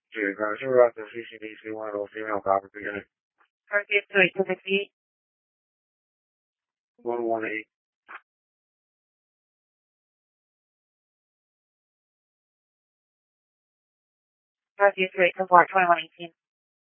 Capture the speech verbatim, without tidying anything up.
To Garcia Rock, the C C D C one, female copper beginning. Target three to fifty. one one eight. Target three to four, twenty-one eighteen.